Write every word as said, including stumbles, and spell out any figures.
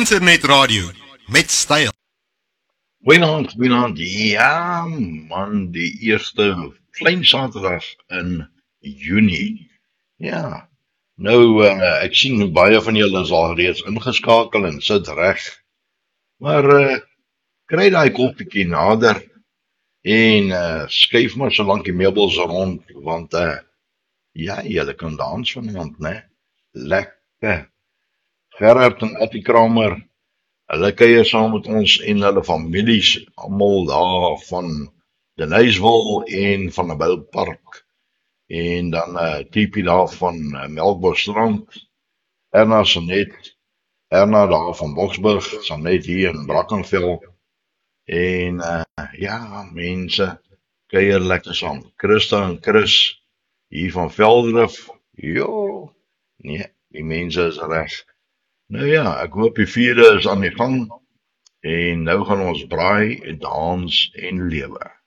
Internetradio met styl. Goeienaand, goeienaand. Ja, man, die eerste klein Saterdag in Junie. Ja, nou, uh, ek sien baie van julle is al reeds ingeskakel en sit reg. Maar uh, kry daai koppiekie nader en uh, skuif maar so lank die meubels rond, want uh, ja, julle kan dans vanaand, né? Lekker. Gerard en Attie Kramer, hulle kuier saam met ons en hulle families, almal daar van Denyswil en van 'n Bylpark. En dan 'n uh, tiepie daar van uh, Melkbosstrand, Erna Sanet, Erna daar van Boksburg, Sanet hier in Brackenfell. En uh, ja, mense, kuier lekker saam. Christa en Chris hier van Veldrif. Jo, nee, die mense is reg. Nou ja, ek hoop die vierde is aan die gang. En nou gaan ons braai, dans en lewe.